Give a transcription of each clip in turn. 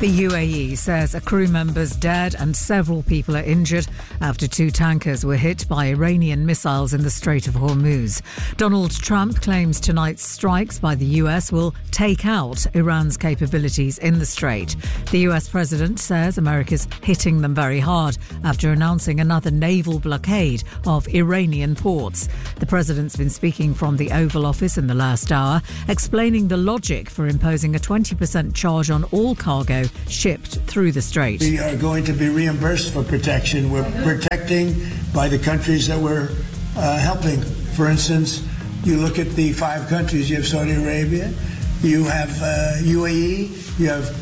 The UAE says a crew member's dead and several people are injured after 2 tankers were hit by Iranian missiles in the Strait of Hormuz. Donald Trump claims tonight's strikes by the US will take out Iran's capabilities in the strait. The US president says America's hitting them very hard after announcing another naval blockade of Iranian ports. The president's been speaking from the Oval Office in the last hour, explaining the logic for imposing a 20% charge on all cargo shipped through the strait. We are going to be reimbursed for protection. We're protecting by the countries that we're helping. For instance, you look at the 5 countries. You have Saudi Arabia, you have UAE, you have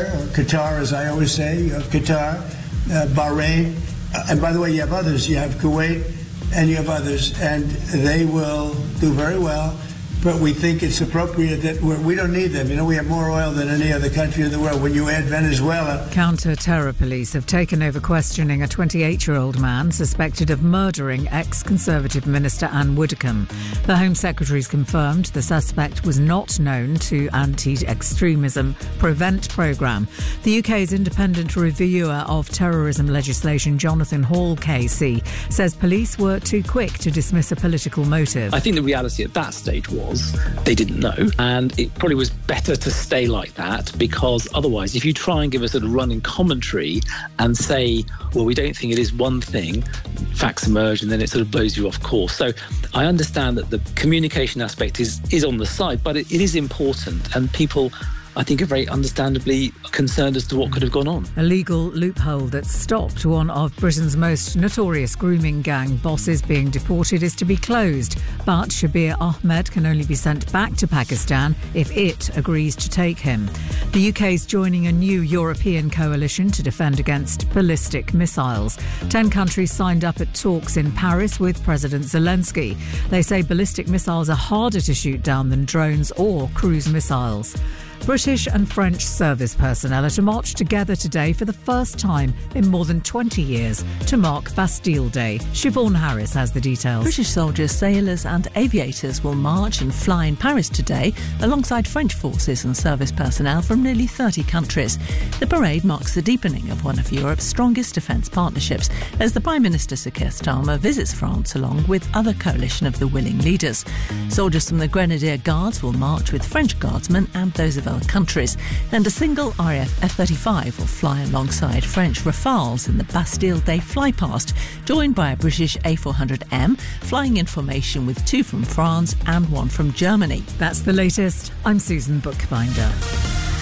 Qatar, as I always say, you have Qatar, Bahrain, and by the way, you have others. You have Kuwait, and you have others, and they will do very well. But we think it's appropriate that we don't need them. You know, we have more oil than any other country in the world. When you add Venezuela... Counter-terror police have taken over questioning a 28-year-old man suspected of murdering ex-Conservative Minister Anne Widdecombe. The Home Secretary's confirmed the suspect was not known to Anti-Extremism Prevent programme. The UK's independent reviewer of terrorism legislation, Jonathan Hall KC, says police were too quick to dismiss a political motive. I think the reality at that stage was they didn't know, and it probably was better to stay like that, because otherwise, if you try and give a sort of running commentary and say, well, we don't think it is one thing, facts emerge, and then it sort of blows you off course. So I understand that the communication aspect is on the side, but it is important, and people, I think, are very understandably concerned as to what could have gone on. A legal loophole that stopped one of Britain's most notorious grooming gang bosses being deported is to be closed. But Shabir Ahmed can only be sent back to Pakistan if it agrees to take him. The UK is joining a new European coalition to defend against ballistic missiles. 10 countries signed up at talks in Paris with President Zelensky. They say ballistic missiles are harder to shoot down than drones or cruise missiles. British and French service personnel are to march together today for the first time in more than 20 years to mark Bastille Day. Siobhan Harris has the details. British soldiers, sailors and aviators will march and fly in Paris today alongside French forces and service personnel from nearly 30 countries. The parade marks the deepening of one of Europe's strongest defence partnerships as the Prime Minister Sir Keir Starmer visits France along with other coalition of the willing leaders. Soldiers from the Grenadier Guards will march with French guardsmen and those of other countries, and a single RAF F-35 will fly alongside French Rafales in the Bastille Day flypast, joined by a British A400M flying in formation with 2 from France and 1 from Germany. That's the latest. I'm Susan Bookbinder.